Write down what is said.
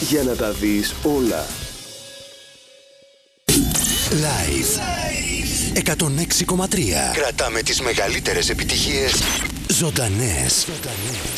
για να τα δεις όλα. Live 106,3. Κρατάμε τις μεγαλύτερες επιτυχίες ζωντανές.